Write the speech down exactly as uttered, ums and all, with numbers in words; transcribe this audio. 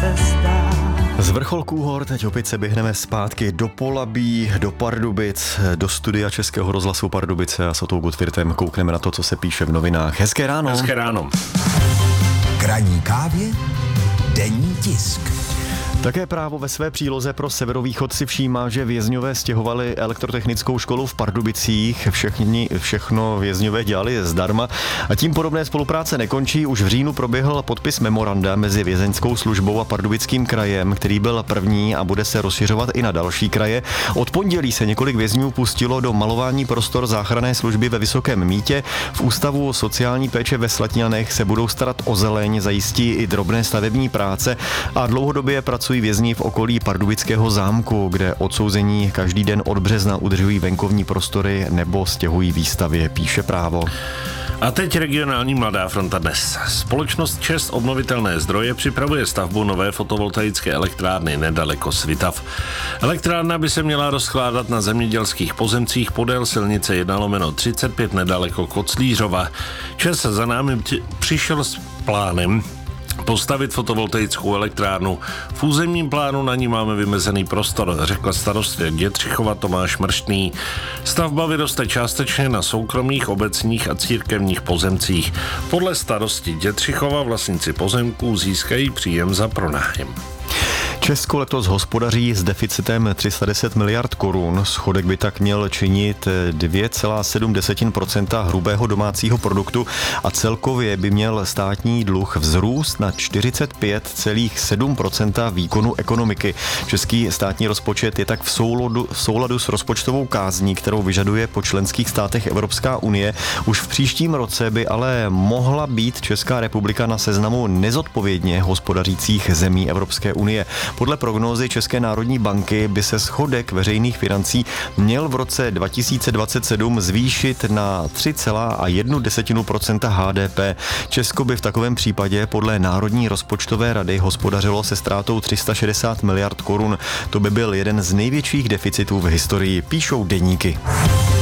Z vrcholků hor teď opět se běhneme zpátky do Polabí, do Pardubic, do studia Českého rozhlasu Pardubice a s Otou Gutwirtem koukneme na to, co se píše v novinách. Hezké ráno. Hezké ráno. K ranní kávě denní tisk. Také Právo ve své příloze pro severovýchod si všímá, že vězňové stěhovali elektrotechnickou školu v Pardubicích. Všichni, všechno vězňové dělali zdarma a tím podobné spolupráce nekončí. Už v říjnu proběhl podpis memoranda mezi vězeňskou službou a Pardubickým krajem, který byl první a bude se rozšiřovat i na další kraje. Od pondělí se několik vězňů pustilo do malování prostor záchranné služby ve Vysokém Mýtě. V Ústavu sociální péče ve Slatinanech se budou starat o zeleň, zajistí i drobné stavební práce a dlouhodobě pracují vězni v okolí Pardubického zámku, kde odsouzení každý den od března udržují venkovní prostory nebo stěhují výstavy, píše Právo. A teď regionální Mladá fronta dnes. Společnost ČEZ Obnovitelné zdroje připravuje stavbu nové fotovoltaické elektrárny nedaleko Svitav. Elektrárna by se měla rozkládat na zemědělských pozemcích podél silnice jedna lomeno třicet pět nedaleko Koclířova. ČEZ za námi přišel s plánem postavit fotovoltaickou elektrárnu. V územním plánu na ní máme vymezený prostor, řekla starostka Dětřichova Tomáš Mrštný. Stavba vyroste částečně na soukromých, obecních a církevních pozemcích. Podle starosti Dětřichova vlastníci pozemků získají příjem za pronájem. Česko letos hospodaří s deficitem tři sta deset miliard korun. Schodek by tak měl činit dvě celá sedm procenta hrubého domácího produktu a celkově by měl státní dluh vzrůst na čtyřicet pět celá sedm procenta výkonu ekonomiky. Český státní rozpočet je tak v souladu, v souladu s rozpočtovou kázní, kterou vyžaduje po členských státech Evropská unie. Už v příštím roce by ale mohla být Česká republika na seznamu nezodpovědně hospodařících zemí Evropské unie. Podle prognózy České národní banky by se schodek veřejných financí měl v roce dva tisíce dvacet sedm zvýšit na tři celá jedna procenta H D P. Česko by v takovém případě podle Národní rozpočtové rady hospodařilo se ztrátou tři sta šedesát miliard korun. To by byl jeden z největších deficitů v historii, píšou deníky.